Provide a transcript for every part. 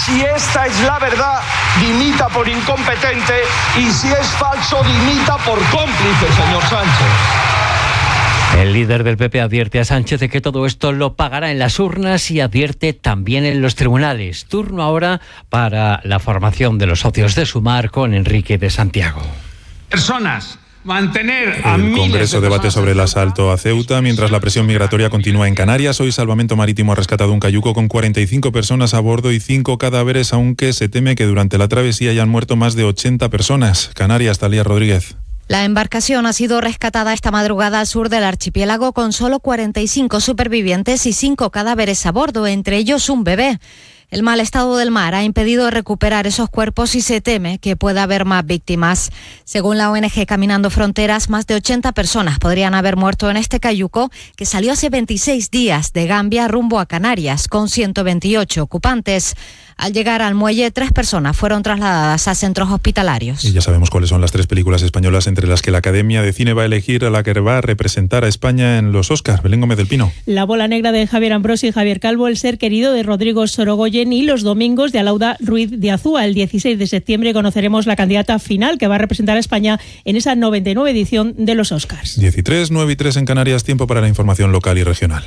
Si esta es la verdad, dimita por incompetente, y si es falso, dimita por cómplice, señor Sánchez. El líder del PP advierte a Sánchez de que todo esto lo pagará en las urnas y advierte también en los tribunales. Turno ahora para la formación de los socios de Sumar con Enrique de Santiago. Personas. Mantener a El Congreso debate sobre el asalto a Ceuta mientras la presión migratoria continúa en Canarias. Hoy Salvamento Marítimo ha rescatado un cayuco con 45 personas a bordo y 5 cadáveres, aunque se teme que durante la travesía hayan muerto más de 80 personas. Canarias, Talía Rodríguez. La embarcación ha sido rescatada esta madrugada al sur del archipiélago con solo 45 supervivientes y 5 cadáveres a bordo, entre ellos un bebé. El mal estado del mar ha impedido recuperar esos cuerpos y se teme que pueda haber más víctimas. Según la ONG Caminando Fronteras, más de 80 personas podrían haber muerto en este cayuco que salió hace 26 días de Gambia rumbo a Canarias con 128 ocupantes. Al llegar al muelle, 3 personas fueron trasladadas a centros hospitalarios. Y ya sabemos cuáles son las 3 películas españolas entre las que la Academia de Cine va a elegir a la que va a representar a España en los Oscars. Belén Gómez del Pino. La bola negra de Javier Ambrosio y Javier Calvo, El ser querido de Rodrigo Sorogoyen y Los domingos de Alauda Ruiz de Azúa. El 16 de septiembre conoceremos la candidata final que va a representar a España en esa 99 edición de los Oscars. 13, 9 y 3 en Canarias, tiempo para la información local y regional.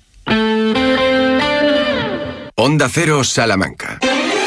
Onda Cero Salamanca.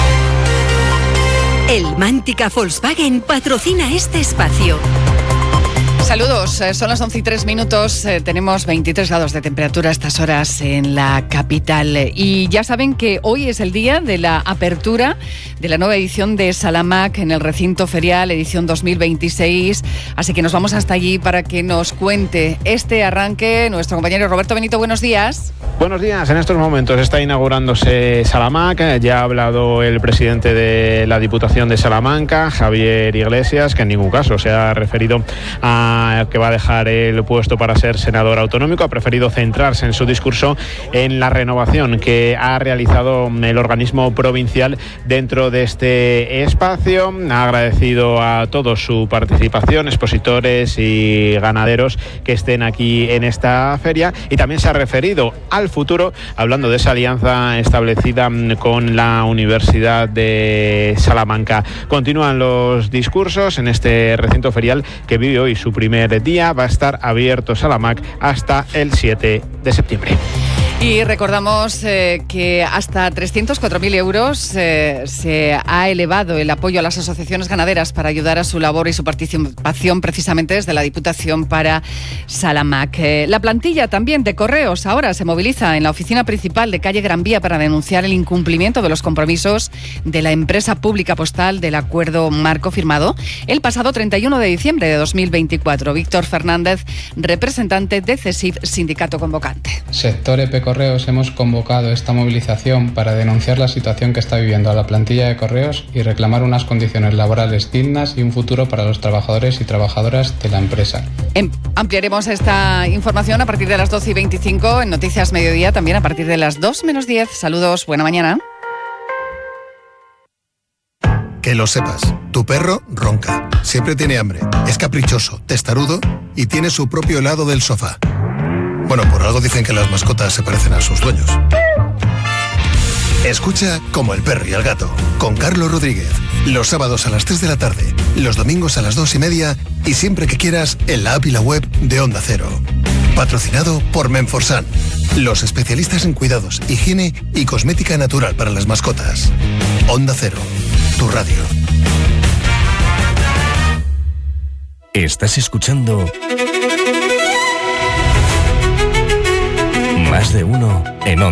El Mántica Volkswagen patrocina este espacio. Saludos, son las 11:03, tenemos 23 grados de temperatura a estas horas en la capital y ya saben que hoy es el día de la apertura de la nueva edición de Salamac en el recinto ferial, edición 2026, así que nos vamos hasta allí para que nos cuente este arranque nuestro compañero Roberto Benito. Buenos días. Buenos días, en estos momentos está inaugurándose Salamac, ya ha hablado el presidente de la Diputación de Salamanca, Javier Iglesias, que en ningún caso se ha referido a que va a dejar el puesto para ser senador autonómico. Ha preferido centrarse en su discurso en la renovación que ha realizado el organismo provincial dentro de este espacio. Ha agradecido a todos su participación, expositores y ganaderos que estén aquí en esta feria, y también se ha referido al futuro, hablando de esa alianza establecida con la Universidad de Salamanca. Continúan los discursos en este recinto ferial que vive hoy su primer día. Va a estar abierto Salamac hasta el 7 de septiembre. Y recordamos que hasta 304.000 euros se ha elevado el apoyo a las asociaciones ganaderas para ayudar a su labor y su participación precisamente desde la Diputación para Salamac. La plantilla también de Correos ahora se moviliza en la oficina principal de calle Gran Vía para denunciar el incumplimiento de los compromisos de la empresa pública postal del acuerdo marco firmado el pasado 31 de diciembre de 2024. Víctor Fernández, representante de CESIF, sindicato convocante. Sector EP Correos hemos convocado esta movilización para denunciar la situación que está viviendo la plantilla de Correos y reclamar unas condiciones laborales dignas y un futuro para los trabajadores y trabajadoras de la empresa. Ampliaremos esta información a partir de las 12:25 en Noticias Mediodía, también a partir de las 2 menos 10. Saludos, buena mañana. Que lo sepas, tu perro ronca, siempre tiene hambre, es caprichoso, testarudo y tiene su propio helado del sofá. Bueno, por algo dicen que las mascotas se parecen a sus dueños. Escucha Como el perro y el gato, con Carlos Rodríguez, los sábados a las 3 de la tarde, los domingos a las 2:30 y siempre que quieras en la app y la web de Onda Cero. Patrocinado por Menforsan, los especialistas en cuidados, higiene y cosmética natural para las mascotas. Onda Cero, tu radio. Estás escuchando Más de Uno en Onda.